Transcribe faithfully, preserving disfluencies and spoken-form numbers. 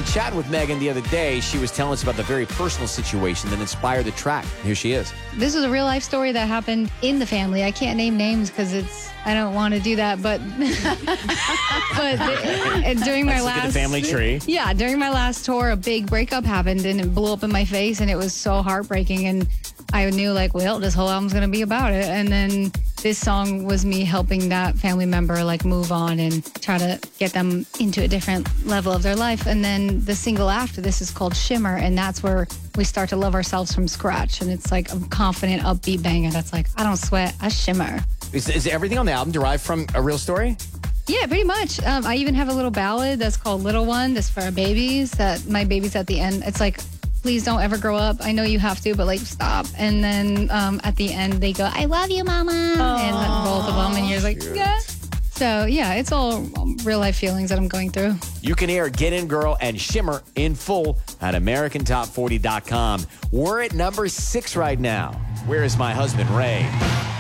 chatting with Megan the other day. She was telling us about the very personal situation that inspired the track. Here she is. This is a real life story that happened in the family. I can't name names because it's I don't want to do that. But but the, during my Let's last look at the family tree. Yeah, during my last tour, a big breakup happened and it blew up in my face, and it was so heartbreaking. And I knew, like, well, this whole album's gonna be about it. And then this song was me helping that family member like move on and try to get them into a different level of their life. And then the single after this is called Shimmer, and that's where we start to love ourselves from scratch. And it's like a confident, upbeat banger that's like, I don't sweat, I shimmer. Is, is everything on the album derived from a real story? Yeah, pretty much. Um, I even have a little ballad that's called Little One. That's for our babies. That my babies at the end. It's like, please don't ever grow up. I know you have to, but like stop. And then um, at the end they go, I love you, mama. Aww. And then both of them, and you're like, yeah. So yeah, it's all real life feelings that I'm going through. You can hear Get In Girl and Shimmer in full at American Top forty dot com. We're at number six right now. Where is my husband, Ray?